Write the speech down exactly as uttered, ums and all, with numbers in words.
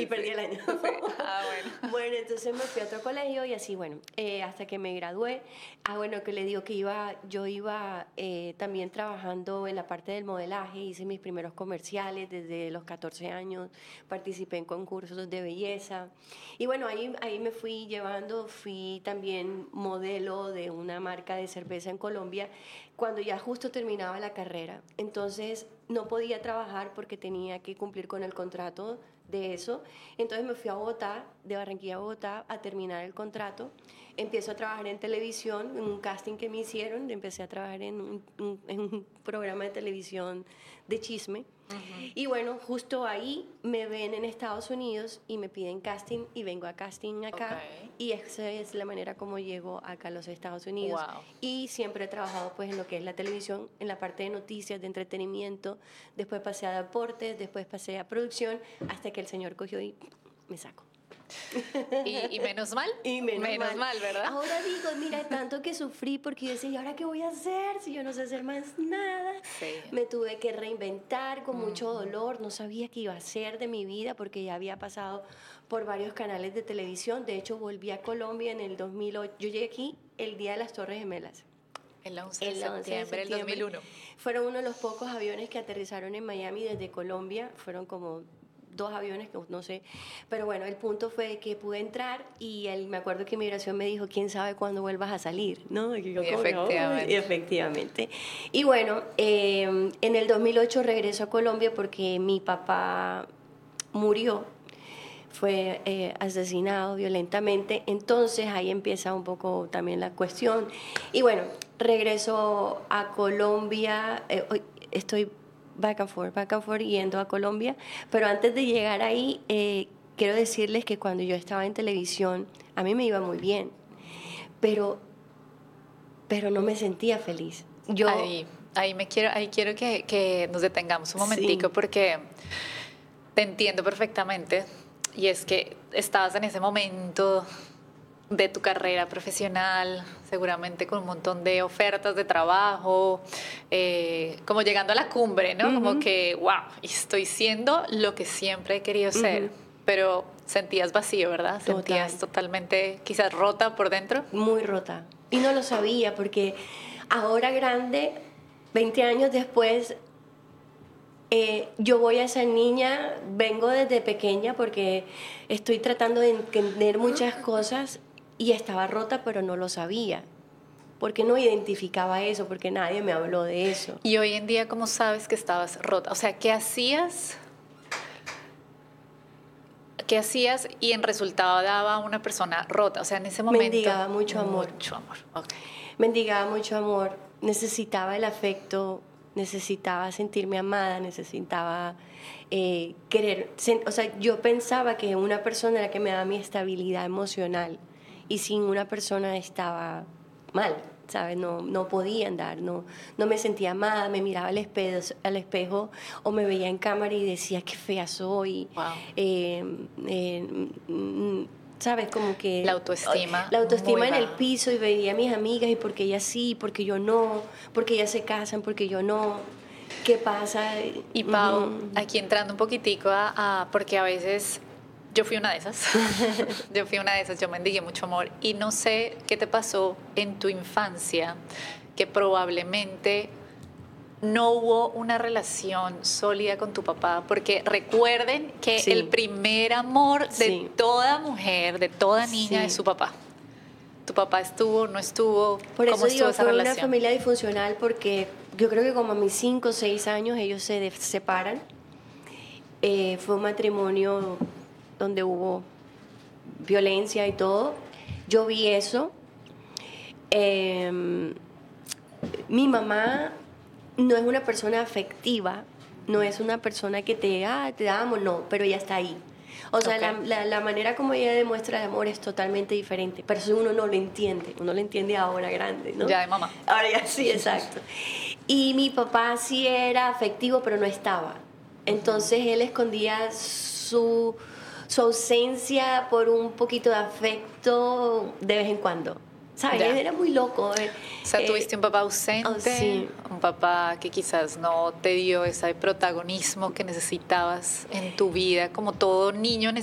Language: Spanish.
y perdí el año. Sí. Ah, bueno. Bueno, entonces me fui a otro colegio y así, bueno, eh, hasta que me gradué. Ah, bueno, que le digo que iba, yo iba eh, también trabajando en la parte del modelaje, hice mis primeros comerciales desde los catorce años, participé en concursos de belleza. Y bueno, ahí, ahí me fui llevando, fui también modelo de una marca de cerveza en Colombia cuando ya justo terminaba la carrera. Entonces no podía trabajar porque tenía que cumplir con el contrato de eso. Entonces me fui a Bogotá, de Barranquilla a Bogotá, a terminar el contrato. Empiezo a trabajar en televisión, en un casting que me hicieron. Empecé a trabajar en un, un, en un programa de televisión de chisme. Uh-huh. Y bueno, justo ahí me ven en Estados Unidos y me piden casting y vengo a casting acá. Okay. Y esa es la manera como llego acá a los Estados Unidos. Wow. Y siempre he trabajado pues en lo que es la televisión, en la parte de noticias, de entretenimiento. Después pasé a deportes, después pasé a producción, hasta que el señor cogió y me sacó. Y, y menos mal, y menos, menos mal. mal, ¿verdad? Ahora digo, mira, tanto que sufrí porque yo decía, ¿y ahora qué voy a hacer si yo no sé hacer más nada? Sí. Me tuve que reinventar con uh-huh. mucho dolor, no sabía qué iba a hacer de mi vida porque ya había pasado por varios canales de televisión. De hecho, volví a Colombia en el dos mil ocho. Yo llegué aquí el día de las Torres Gemelas. El once de septiembre del dos mil uno. Fueron uno de los pocos aviones que aterrizaron en Miami desde Colombia. Fueron como dos aviones, no sé, pero bueno, el punto fue que pude entrar y él, me acuerdo que Migración me dijo, ¿quién sabe cuándo vuelvas a salir? ¿No? Y, yo, y efectivamente. No? Y efectivamente. Y bueno, eh, en el dos mil ocho regreso a Colombia porque mi papá murió, fue eh, asesinado violentamente, entonces ahí empieza un poco también la cuestión. Y bueno, regreso a Colombia, eh, estoy back and forth, back and forth, yendo a Colombia, pero antes de llegar ahí, eh, quiero decirles que cuando yo estaba en televisión, a mí me iba muy bien, pero, pero no me sentía feliz. Yo, ahí, ahí, me quiero, ahí quiero que, que nos detengamos un momentico, sí. Porque te entiendo perfectamente, y es que estabas en ese momento de tu carrera profesional, seguramente con un montón de ofertas de trabajo, eh, como llegando a la cumbre, ¿no? Uh-huh. Como que, wow, estoy siendo lo que siempre he querido ser, uh-huh. Pero sentías vacío, ¿verdad? Total. Sentías totalmente, quizás rota por dentro. Muy rota. Y no lo sabía, porque ahora grande, veinte años después, Eh, yo voy a esa niña, vengo desde pequeña porque estoy tratando de entender muchas cosas y estaba rota, pero no lo sabía. Porque no identificaba eso, porque nadie me habló de eso. Y hoy en día, ¿cómo sabes que estabas rota? O sea, ¿qué hacías? ¿Qué hacías y en resultado daba una persona rota? O sea, en ese momento... Mendigaba mucho amor. Mucho amor, ok. Mendigaba mucho amor, necesitaba el afecto, necesitaba sentirme amada, necesitaba eh, querer, o sea, yo pensaba que una persona era la que me daba mi estabilidad emocional y sin una persona estaba mal, ¿sabes? No, no podía andar, no, no me sentía amada, me miraba al espejo, al espejo o me veía en cámara y decía qué fea soy. Wow. Eh, eh, mm, ¿sabes? Como que... La autoestima. La autoestima en el piso y veía a mis amigas y porque ellas sí, porque yo no, porque ellas se casan, porque yo no. ¿Qué pasa? Y Pau, uh-huh. Aquí entrando un poquitico a, a... Porque a veces yo fui una de esas. Yo fui una de esas, yo mendigué mucho amor. Y no sé qué te pasó en tu infancia, que probablemente... no hubo una relación sólida con tu papá, porque recuerden que sí. El primer amor de sí. Toda mujer, de toda niña, sí. Es su papá. ¿Tu papá estuvo, no estuvo? Por ¿Cómo eso estuvo digo, esa fue relación? Una familia disfuncional porque yo creo que como a mis cinco o seis años ellos se separan. Eh, fue un matrimonio donde hubo violencia y todo. Yo vi eso. Eh, mi mamá... no es una persona afectiva, no es una persona que te, ah, te amo, no, pero ella está ahí. O sea, okay. la, la, la manera como ella demuestra el amor es totalmente diferente, pero eso uno no lo entiende, uno lo entiende ahora grande, ¿no? Ya de mamá. Ahora ya sí, exacto. Y mi papá sí era afectivo, pero no estaba. Entonces él escondía su, su ausencia por un poquito de afecto de vez en cuando. ¿Sabes? Ya. Era muy loco. Eh. O sea, tuviste un papá ausente, oh, sí. Un papá que quizás no te dio ese protagonismo que necesitabas en tu vida, como todo niño necesita.